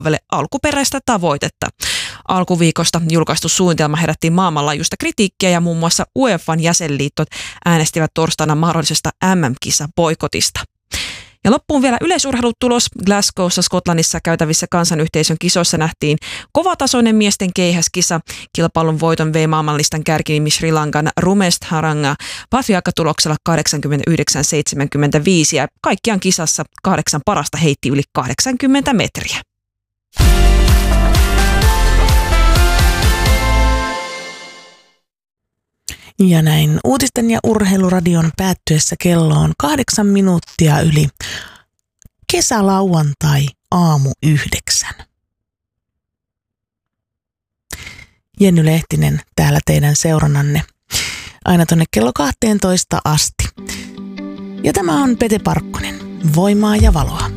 alkuperäistä tavoitetta. Alkuviikosta julkaistu suunnitelma herätti maailmanlaajuista kritiikkiä ja muun muassa UEFAn jäsenliitot äänestivät torstaina mahdollisesta MM-kisa-boikotista. Ja loppuun vielä yleisurheilutulos. Glasgowssa Skotlannissa käytävissä kansanyhteisön kisoissa nähtiin kovatasoinen miesten keihäskisa. Kilpailun voiton vei maailmanlistan kärkinimi Sri Lankan Rumest Haranga Pafiaka-tuloksella 89-75 ja kaikkiaan kisassa 8 parasta heitti yli 80 metriä. Ja näin uutisten ja urheiluradion päättyessä kello on 8 minuuttia yli kesälauantai aamu 9. Jenny Lehtinen täällä teidän seurannanne aina tonne kello 12 asti. Ja tämä on Pete Parkkonen, Voimaa ja valoa.